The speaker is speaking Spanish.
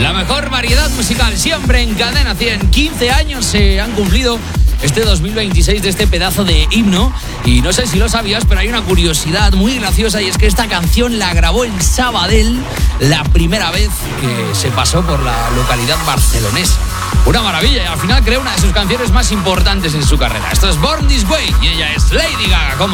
La mejor variedad musical siempre en Cadena 100. 15 años se han cumplido este 2026 de este pedazo de himno. Y no sé si lo sabías, pero hay una curiosidad muy graciosa, y es que esta canción la grabó en Sabadell la primera vez que se pasó por la localidad barcelonesa. Una maravilla, y al final creó una de sus canciones más importantes en su carrera. Esto es Born This Way y ella es Lady Gaga.